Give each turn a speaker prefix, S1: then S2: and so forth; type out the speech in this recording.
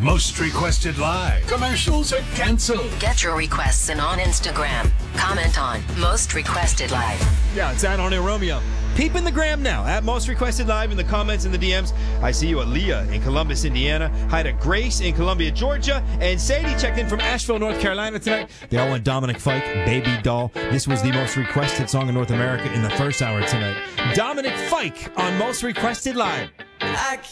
S1: Most Requested Live. Commercials are canceled.
S2: Get your requests in on Instagram. Comment on Most Requested Live.
S3: Yeah, it's at Arnie Romeo. Peep in the gram now at Most Requested Live in the comments and the DMs. I see you at Leah in Columbus, Indiana. Hi to Grace in Columbia, Georgia. And Sadie checked in from Asheville, North Carolina tonight. They all want Dominic Fike, Baby Doll. This was the most requested song in North America in the first hour tonight. Dominic Fike on Most Requested Live.